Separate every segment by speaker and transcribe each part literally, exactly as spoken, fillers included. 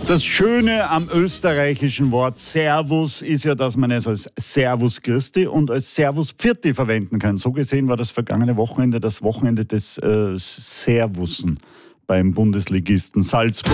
Speaker 1: Das Schöne am österreichischen Wort Servus ist ja, dass man es als Servus Christi und als Servus Pfirti verwenden kann. So gesehen war das vergangene Wochenende das Wochenende des äh, Servussen beim Bundesligisten Salzburg.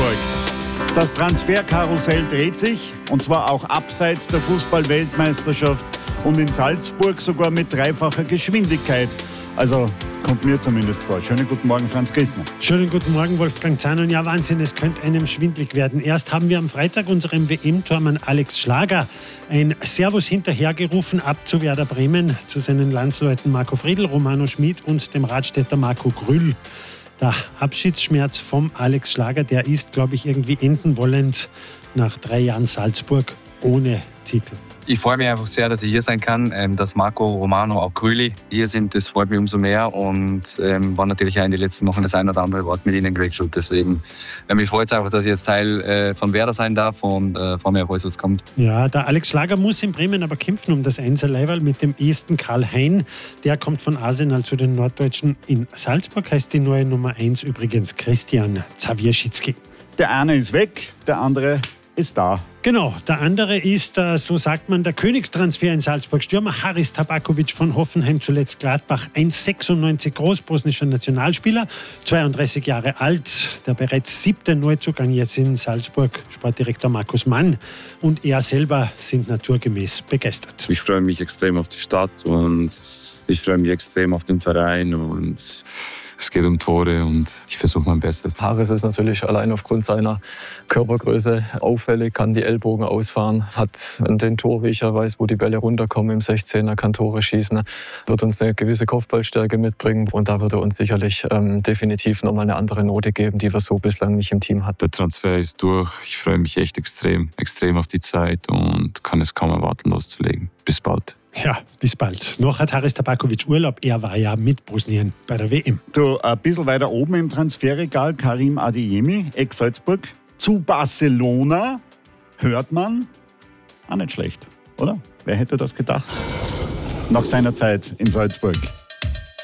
Speaker 1: Das Transferkarussell dreht sich, und zwar auch abseits der Fußball-Weltmeisterschaft und in Salzburg sogar mit dreifacher Geschwindigkeit. Also kommt mir zumindest vor. Schönen guten Morgen, Franz Christner.
Speaker 2: Schönen guten Morgen, Wolfgang Zahn. Ja, Wahnsinn, es könnte einem schwindlig werden. Erst haben wir am Freitag unserem W M-Tormann Alex Schlager ein Servus hinterhergerufen, ab zu Werder Bremen, zu seinen Landsleuten Marco Friedl, Romano Schmid und dem Radstädter Marco Grüll. Der Abschiedsschmerz vom Alex Schlager, der ist, glaube ich, irgendwie enden wollend nach drei Jahren Salzburg ohne Titel.
Speaker 3: Ich freue mich einfach sehr, dass ich hier sein kann, dass Marco, Romano, auch Grüli hier sind. Das freut mich umso mehr und ähm, war natürlich auch in den letzten Wochen das ein oder andere Wort mit ihnen gewechselt. Deswegen äh, mich freut es einfach, dass ich jetzt Teil äh, von Werder sein darf und äh, freue mich auf alles, was kommt.
Speaker 2: Ja, der Alex Schlager muss in Bremen aber kämpfen um das Einserleiberl mit dem Esten Karl Hein. Der kommt von Arsenal zu den Norddeutschen. In Salzburg heißt die neue Nummer eins übrigens Christian Zawierzicki.
Speaker 1: Der eine ist weg, der andere ist da.
Speaker 2: Genau, der andere ist, so sagt man, der Königstransfer in Salzburg. Stürmer Haris Tabakovic von Hoffenheim, zuletzt Gladbach, eins Komma sechsundneunzig groß, bosnischer Nationalspieler, zweiunddreißig Jahre alt, der bereits siebte Neuzugang jetzt in Salzburg, Sportdirektor Markus Mann und er selber sind naturgemäß begeistert.
Speaker 4: Ich freue mich extrem auf die Stadt und ich freue mich extrem auf den Verein und es geht um Tore und ich versuche mein Bestes.
Speaker 5: Haris ist natürlich allein aufgrund seiner Körpergröße auffällig, kann die Ellbogen ausfahren, hat den Torriecher, weiß, wo die Bälle runterkommen im sechzehner, kann Tore schießen, wird uns eine gewisse Kopfballstärke mitbringen und da wird er uns sicherlich ähm, definitiv nochmal eine andere Note geben, die wir so bislang nicht im Team hatten.
Speaker 4: Der Transfer ist durch, ich freue mich echt extrem, extrem auf die Zeit und kann es kaum erwarten loszulegen. Bis bald.
Speaker 2: Ja, bis bald. Noch hat Haris Tabakovic Urlaub. Er war ja mit Bosnien bei der W M.
Speaker 1: Du, ein bisschen weiter oben im Transferregal, Karim Adeyemi, Ex-Salzburg, zu Barcelona, hört man, auch nicht schlecht, oder? Wer hätte das gedacht? Nach seiner Zeit in Salzburg.